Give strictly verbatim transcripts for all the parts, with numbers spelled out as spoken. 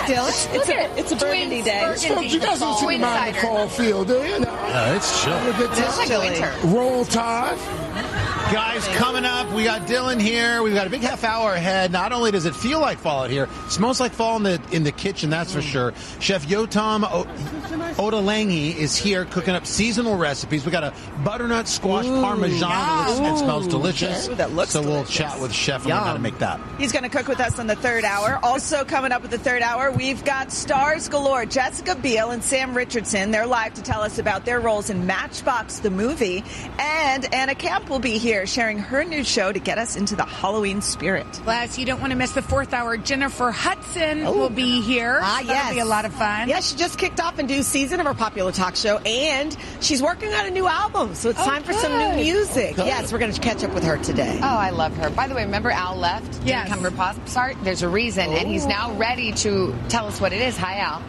Dylan. It's a, it's a burgundy day. Folks, you guys don't see the mind the cold feel, do you? No. Uh, it's chill. It's like a winter. Roll Tide. Guys, coming up, we got Dylan here. We've got a big half hour ahead. Not only does it feel like fall out here, it smells like fall in the in the kitchen, that's for sure. Chef Yotam o- Ottolenghi is here cooking up seasonal recipes. We got a butternut squash Ooh, parmesan that looks, it smells delicious. Ooh, that looks so delicious. we'll chat with Chef and learn how to make that. He's going to cook with us on the third hour. Also coming up with the third hour, we've got stars galore. Jessica Biel and Sam Richardson. They're live to tell us about their roles in Matchbox, the movie. And Anna Camp will be here sharing her new show to get us into the Halloween spirit. Plus, you don't want to miss the fourth hour. Jennifer Hudson oh. will be here. Ah, so yes. That'll be a lot of fun. Yeah, she just kicked off a new season of her popular talk show, and she's working on a new album, so it's oh, time good. for some new music. Okay. Yes, we're going to catch up with her today. Oh, I love her. By the way, remember Al left? Yes. Didn't come for pop start? There's a reason, oh. and he's now ready to tell us what it is. Hi, Al.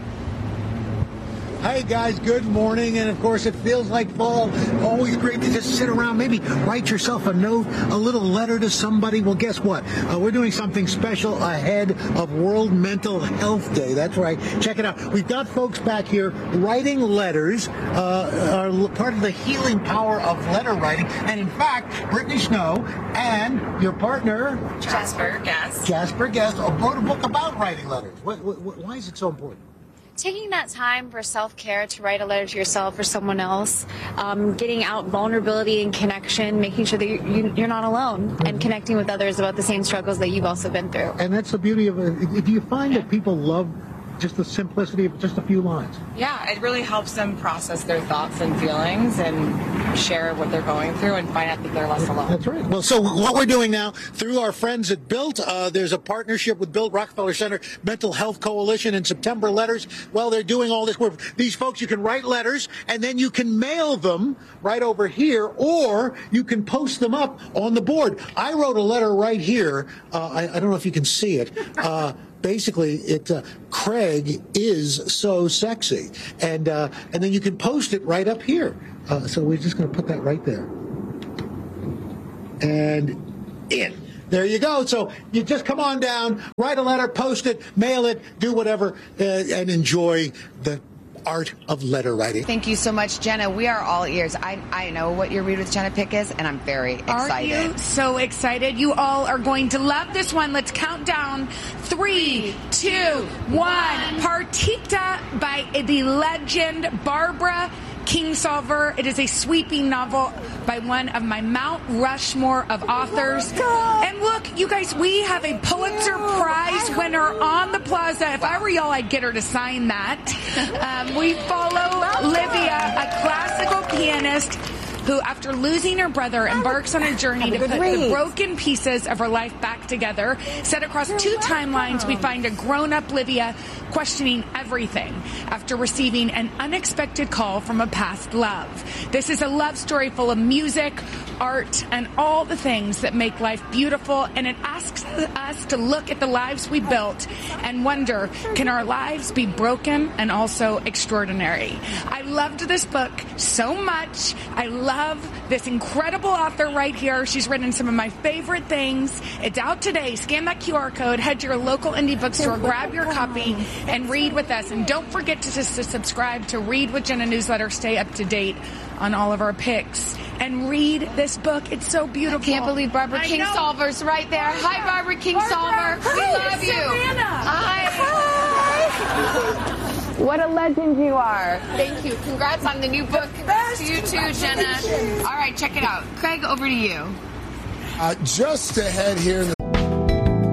Hey guys, good morning, and of course it feels like fall. Always great to just sit around, maybe write yourself a note, a little letter to somebody. Well, guess what? Uh, we're doing something special ahead of World Mental Health Day. That's right. Check it out. We've got folks back here writing letters, uh, are part of the healing power of letter writing. And in fact, Brittany Snow and your partner, Jasper Guest. Jasper Guest, wrote a book about writing letters. What, what, why is it so important? Taking that time for self-care to write a letter to yourself or someone else, um, getting out vulnerability and connection, making sure that you, you, you're not alone, mm-hmm. and connecting with others about the same struggles that you've also been through. And that's the beauty of it. Do you find that people love just the simplicity of just a few lines? Yeah, it really helps them process their thoughts and feelings and share what they're going through and find out that they're less alone. That's right. Well, so what we're doing now, through our friends at Built, uh, there's a partnership with Built Rockefeller Center Mental Health Coalition and September Letters. Well, they're doing all this work. These folks, you can write letters, and then you can mail them right over here, or you can post them up on the board. I wrote a letter right here. Uh, I, I don't know if you can see it. Uh, Basically, it uh, Craig is so sexy, and uh, and then you can post it right up here. Uh, so we're just going to put that right there, and in. There you go. So you just come on down, write a letter, post it, mail it, do whatever, uh, and enjoy the art of letter writing. Thank you so much, Jenna. We are all ears. I I know what your Read with Jenna pick is, and I'm very excited. Are you so excited? You all are going to love this one. Let's count down. Three, two, one. Partita by the legend Barbara Kingsolver. It is a sweeping novel by one of my Mount Rushmore of authors. Oh, and look, you guys, we have a Pulitzer Prize winner on the plaza. If I were y'all, I'd get her to sign that. Um, we follow Livia, a classical pianist who, after losing her brother, embarks on a journey to put the broken pieces of her life back together. Set across two timelines, we find a grown-up Livia questioning everything after receiving an unexpected call from a past love. This is a love story full of music, art, and all the things that make life beautiful, and it asks us to look at the lives we built and wonder, can our lives be broken and also extraordinary? I loved this book so much. I love this incredible author right here. She's written some of my favorite things. It's out today. Scan that Q R code, head to your local indie bookstore, grab your copy, and read with us. And don't forget to, to, to subscribe to Read with Jenna newsletter. Stay up to date on all of our picks. And read this book. It's so beautiful. I can't believe Barbara Kingsolver's right there. Barbara. Hi, Barbara Kingsolver. Barbara. We Hi, love you. Savannah. Hi. Hi. What a legend you are. Thank you. Congrats on the new book. Congrats to you too, Jenna. All right, check it out. Craig, over to you. Uh, just ahead here in the